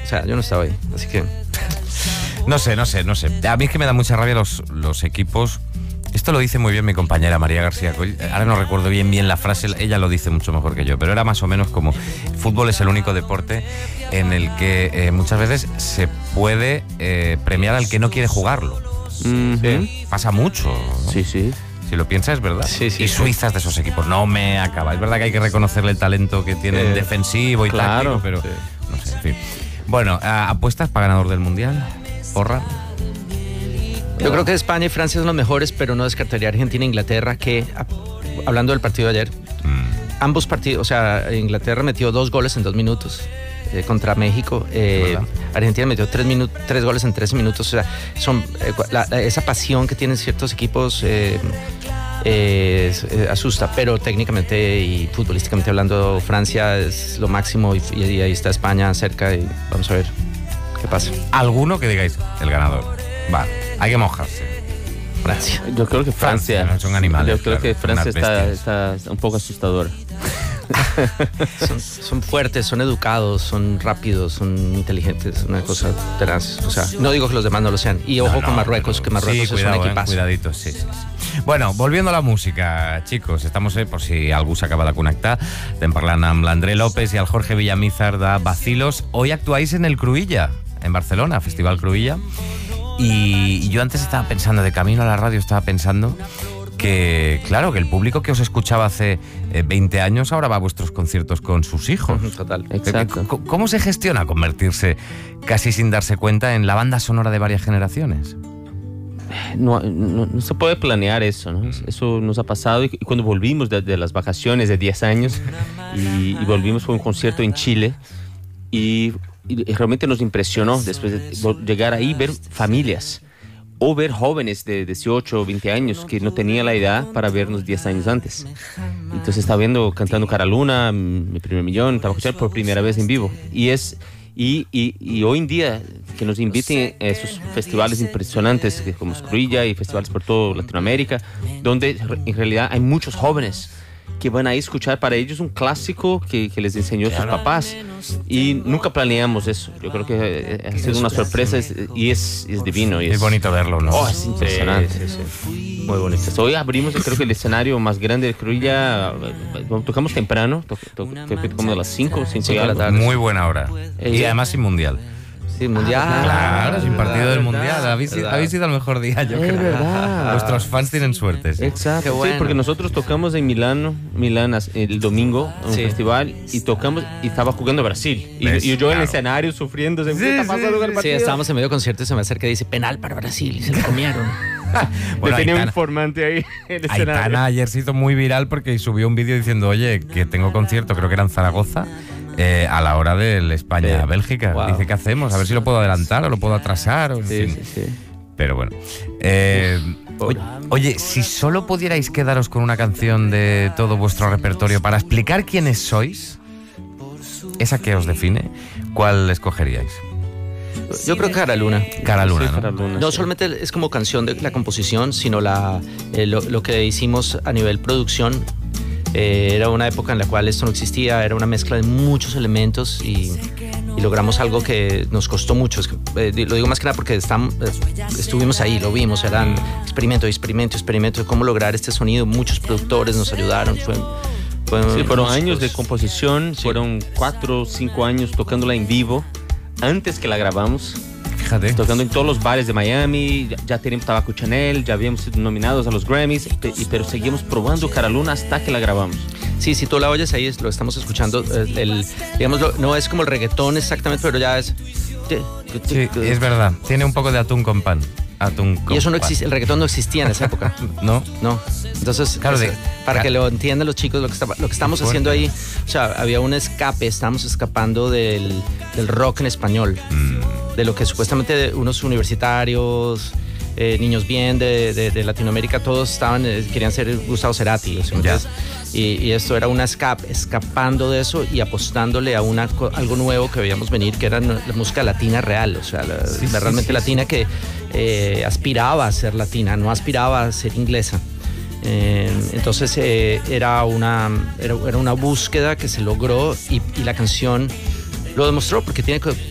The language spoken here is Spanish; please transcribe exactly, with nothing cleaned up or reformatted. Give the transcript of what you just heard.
O sea, yo no estaba ahí, así que... No sé, no sé, no sé. A mí es que me da mucha rabia los, los equipos... Esto lo dice muy bien mi compañera María García Coll. Ahora no recuerdo bien bien la frase, ella lo dice mucho mejor que yo, pero era más o menos como: fútbol es el único deporte en el que eh, muchas veces se puede eh, premiar al que no quiere jugarlo. Uh-huh. ¿Sí? Pasa mucho, ¿no? Sí, sí. Si lo piensas, es verdad. Sí, sí, y sí. Suiza es de esos equipos. No me acaba. Es verdad que hay que reconocerle el talento que tienen Eh, defensivo y claro, táctico, pero sí. no sé, en fin. Bueno, ¿apuestas para ganador del Mundial? ¿Porra? Yo creo que España y Francia son los mejores, pero no descartaría Argentina e Inglaterra, que, hablando del partido de ayer, mm. ambos partidos, o sea, Inglaterra metió dos goles en dos minutos eh, contra México, eh, Argentina metió tres, minu- tres goles en tres minutos, o sea, son, eh, la, la, esa pasión que tienen ciertos equipos eh, eh, eh, asusta, pero técnicamente y futbolísticamente hablando, Francia es lo máximo y, y ahí está España cerca y vamos a ver qué pasa. ¿Alguno que digáis el ganador? Va, hay que mojarse. Francia. Yo creo que Francia. Francia, no son animales. Yo creo claro, que Francia está, está, está un poco asustadora. son, son fuertes, son educados, son rápidos, son inteligentes, una cosa tenaz. O sea, no digo que los demás no lo sean. Y ojo no, no, con Marruecos, pero, que Marruecos sí, cuidado, es un equipazo. Eh, cuidadito, sí, sí, sí. Bueno, volviendo a la música, chicos, estamos, eh, por si algú s'acaba de connectar, estem parlant amb l'André López i el Jorge Villamizar de Bacilos. Hoy actuáis en el Cruïlla, en Barcelona, Festival Cruïlla. Y, y yo antes estaba pensando, de camino a la radio estaba pensando que, claro, que el público que os escuchaba hace eh, veinte años ahora va a vuestros conciertos con sus hijos. Total. Exacto. ¿Cómo se gestiona convertirse, casi sin darse cuenta, en la banda sonora de varias generaciones? No, no, no se puede planear eso, ¿no? Eso nos ha pasado y, y cuando volvimos de, de las vacaciones de diez años y, y volvimos por un concierto en Chile y... Y realmente nos impresionó después de llegar ahí, ver familias o ver jóvenes de dieciocho o veinte años que no tenían la edad para vernos diez años antes. Entonces estaba viendo, cantando Cara Luna, Mi Primer Millón, estaba escuchando por primera vez en vivo. Y, es, y, y, y hoy en día que nos inviten a esos festivales impresionantes como Cruïlla y festivales por toda Latinoamérica, donde en realidad hay muchos jóvenes que van a escuchar para ellos un clásico que, que les enseñó claro. sus papás y nunca planeamos eso. Yo creo que ha sido una sorpresa y es, es divino. Y es, es bonito verlo, ¿no? Oh, es impresionante. Sí, sí, sí. Muy bonito. Hoy abrimos, creo que el escenario más grande de Cruïlla. Tocamos temprano, to, to, to, tocamos a las cinco, cinco de la tarde. Muy buena hora. Eh, y además sin mundial. Sí, mundial. Ah, claro, sin partido del mundial. Habéis, habéis sido el mejor día, yo creo. Es verdad. Vuestros fans tienen suerte. Sí. Exacto. Bueno. Sí, porque nosotros tocamos en Milán, Milán el domingo, en un sí. festival, y tocamos, y estaba jugando Brasil. Y, y yo claro. en el escenario sufriendo, se sí, ¿qué está pasando sí, el partido? Sí, estábamos en medio concierto y se me acerca y dice, penal para Brasil, y se lo comieron. Bueno, tenía un informante ahí en el escenario. Aitana ayer se hizo muy viral porque subió un vídeo diciendo, oye, que tengo concierto, creo que era en Zaragoza, Eh, a la hora del España-Bélgica. Wow. Dice, ¿qué hacemos? A ver si lo puedo adelantar o lo puedo atrasar. O, en sí, fin. sí, sí. Pero bueno. Eh, oye, oye, si solo pudierais quedaros con una canción de todo vuestro repertorio para explicar quiénes sois, esa que os define, ¿cuál escogeríais? Yo creo que Cara Luna. Cara Luna, sí, ¿no? Cara Luna, no sí. solamente es como canción de la composición, sino la, eh, lo, lo que hicimos a nivel producción. Eh, era una época en la cual esto no existía, era una mezcla de muchos elementos y, y logramos algo que nos costó mucho. Eh, lo digo más que nada porque estamos, estuvimos ahí, lo vimos, eran experimento, experimento, experimento de cómo lograr este sonido. Muchos productores nos ayudaron. Fue, fue sí, fueron años de composición, sí. Fueron cuatro o cinco años tocándola en vivo antes que la grabamos. Fíjate. Tocando en todos los bares de Miami, ya, ya teníamos Tabaco Chanel, ya habíamos sido nominados a los Grammys, pe, pero seguimos probando Cara Luna hasta que la grabamos. Sí, si tú la oyes ahí, lo estamos escuchando, el, el, digamos, no es como el reggaetón exactamente, pero ya es... Sí, es verdad, tiene un poco de atún con pan. Atún con y eso no pan. existe, el reggaetón no existía en esa época. ¿No? No. Entonces, claro, de, para claro. que lo entiendan los chicos, lo que, estaba, lo que estamos haciendo ahí, o sea, había un escape, estábamos escapando del, del rock en español, mm. de lo que supuestamente unos universitarios, eh, niños bien de, de, de Latinoamérica, todos estaban, eh, querían ser Gustavo Cerati, o sea, entonces, y, y esto era una escape, escapando de eso y apostándole a una, algo nuevo que veíamos venir, que era la música latina real, o sea, la, sí, la sí, realmente sí, latina sí. que eh, aspiraba a ser latina, no aspiraba a ser inglesa. Eh, entonces eh, era, una, era, era una búsqueda que se logró y, y la canción lo demostró porque tiene